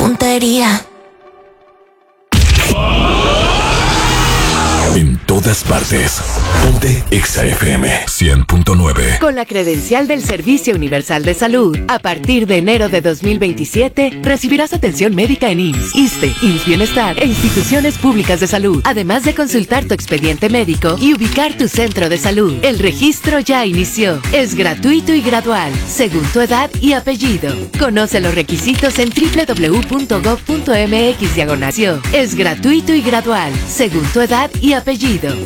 puntería. En todas partes. Ponte Exa FM 100.9. Con la credencial del Servicio Universal de Salud, a partir de enero de 2027, recibirás atención médica en IMSS, ISSSTE, IMSS Bienestar e instituciones públicas de salud, además de consultar tu expediente médico y ubicar tu centro de salud. El registro ya inició. Es gratuito y gradual, según tu edad y apellido. Conoce los requisitos en www.gov.mx/. Es gratuito y gradual, según tu edad y apellido.